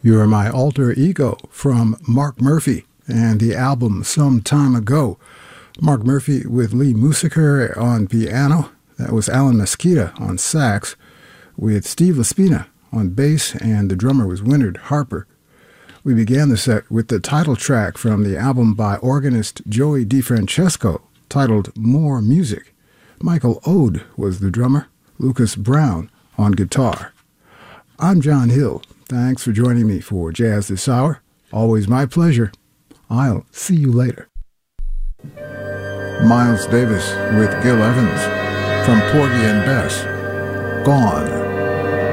You're My Alter Ego from Mark Murphy and the album Some Time Ago. Mark Murphy with Lee Musiker on piano. That was Alan Mesquita on sax with Steve Laspina on bass, and the drummer was Wynard Harper. We began the set with the title track from the album by organist Joey DeFrancesco titled More Music. Michael Ode was the drummer, Lucas Brown on guitar. I'm John Hill. Thanks for joining me for Jazz This Hour. Always my pleasure. I'll see you later. Miles Davis with Gil Evans from Porgy and Bess. Gone.